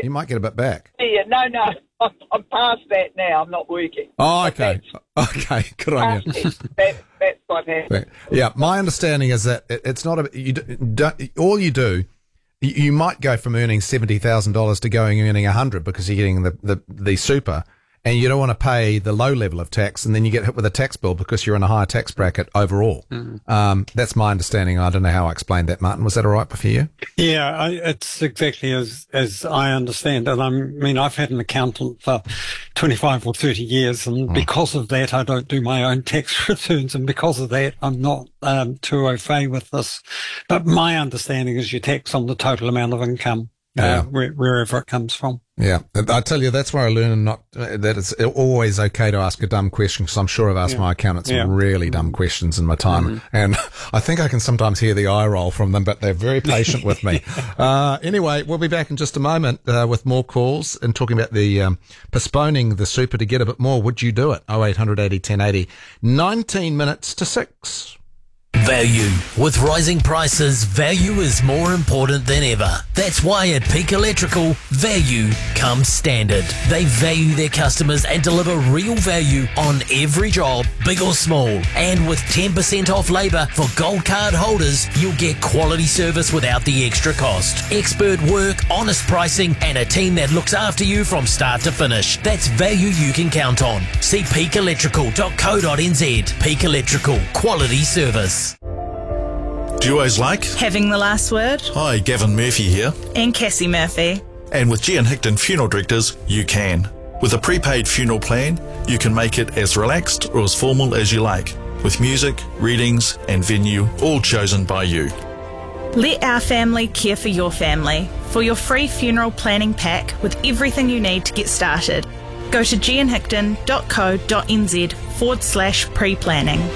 You might get a bit back. Yeah, no. I'm past that now. I'm not working. Oh, okay. Okay, good on you. That's what happened. Yeah, my understanding is that it's not all you do. You might go from earning $70,000 to going earning 100 because you're getting the super, and you don't want to pay the low level of tax, and then you get hit with a tax bill because you're in a higher tax bracket overall. That's my understanding. I don't know how I explained that, Martin. Was that all right for you? Yeah, it's exactly as I understand it. I mean, I've had an accountant for 25 or 30 years, and because of that, I don't do my own tax returns, and because of that, I'm not too au fait with this. But my understanding is you tax on the total amount of income, wherever it comes from. Yeah, I tell you, that's where I learn that it's always okay to ask a dumb question, because I'm sure I've asked my accountants some really dumb questions in my time, and I think I can sometimes hear the eye roll from them, but they're very patient with me. Anyway, we'll be back in just a moment with more calls and talking about the postponing the super to get a bit more. Would you do it? 0800 80 1080. 19 minutes to 6. Value. With rising prices, value is more important than ever. That's why at Peak Electrical, value comes standard. They value their customers and deliver real value on every job, big or small. And with 10% off labour for Gold Card holders, you'll get quality service without the extra cost. Expert work, honest pricing, and a team that looks after you from start to finish. That's value you can count on. See peakelectrical.co.nz. Peak Electrical. Quality service. Duos like Having the Last Word. Hi, Gavin Murphy here. And Cassie Murphy. And with G and Hickton Funeral Directors, you can. With a prepaid funeral plan, you can make it as relaxed or as formal as you like, with music, readings and venue all chosen by you. Let our family care for your family. For your free funeral planning pack with everything you need to get started, go to gianhickton.co.nz/pre-planning.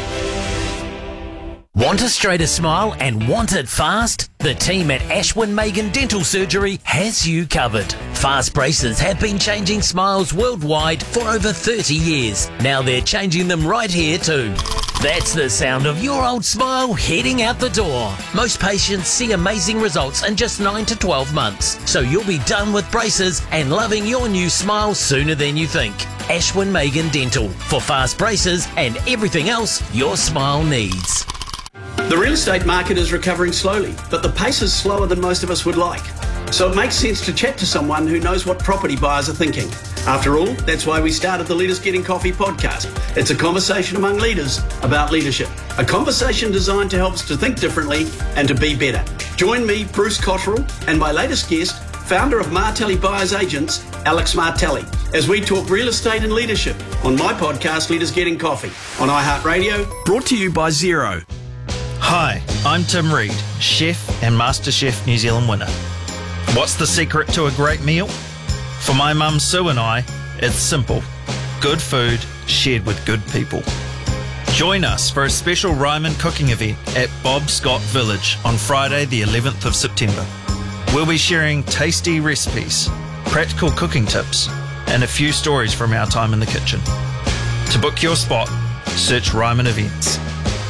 Want a straighter smile and want it fast? The team at Ashwin Megan Dental Surgery has you covered. Fast braces have been changing smiles worldwide for over 30 years. Now they're changing them right here too. That's the sound of your old smile heading out the door. Most patients see amazing results in just 9 to 12 months. So you'll be done with braces and loving your new smile sooner than you think. Ashwin Megan Dental for fast braces and everything else your smile needs. The real estate market is recovering slowly, but the pace is slower than most of us would like. So it makes sense to chat to someone who knows what property buyers are thinking. After all, that's why we started the Leaders Getting Coffee podcast. It's a conversation among leaders about leadership. A conversation designed to help us to think differently and to be better. Join me, Bruce Cotterill, and my latest guest, founder of Martelli Buyers Agents, Alex Martelli, as we talk real estate and leadership on my podcast, Leaders Getting Coffee, on iHeartRadio, brought to you by Xero. Hi, I'm Tim Reid, chef and MasterChef New Zealand winner. What's the secret to a great meal? For my mum Sue and I, it's simple. Good food shared with good people. Join us for a special Ryman cooking event at Bob Scott Village on Friday the 11th of September. We'll be sharing tasty recipes, practical cooking tips, and a few stories from our time in the kitchen. To book your spot, search Ryman Events.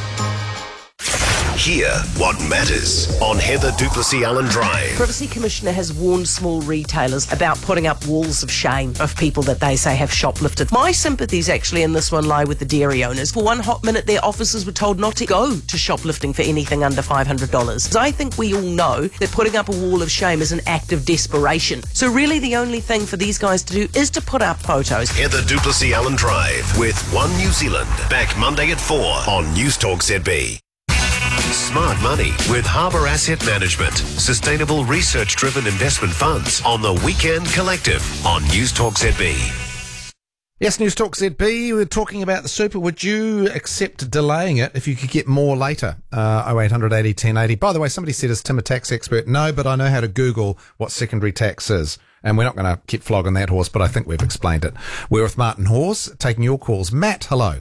Hear what matters on Heather Duplessis Allen Drive. Privacy Commissioner has warned small retailers about putting up walls of shame of people that they say have shoplifted. My sympathies actually in this one lie with the dairy owners. For one hot minute, their officers were told not to go to shoplifting for anything under $500. I think we all know that putting up a wall of shame is an act of desperation. So really the only thing for these guys to do is to put up photos. Heather Duplessis Allen Drive with One New Zealand. Back Monday at 4 on News Talk ZB. Smart Money with Harbour Asset Management. Sustainable research-driven investment funds on the Weekend Collective on News Talk ZB. Yes, News Talk ZB. We're talking about the super. Would you accept delaying it if you could get more later? 0800 80 1080. By the way, somebody said, is Tim a tax expert? No, but I know how to Google what secondary tax is. And we're not going to keep flogging that horse, but I think we've explained it. We're with Martin Hawes, taking your calls. Matt, hello.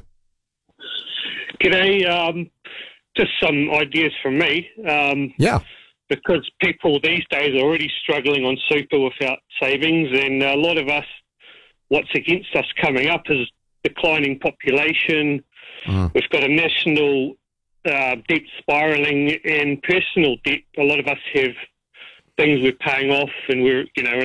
G'day. Just some ideas from me. Yeah. Because people these days are already struggling on super without savings, and a lot of us, what's against us coming up is declining population. We've got a national debt spiralling and personal debt. A lot of us have things we're paying off, and we're,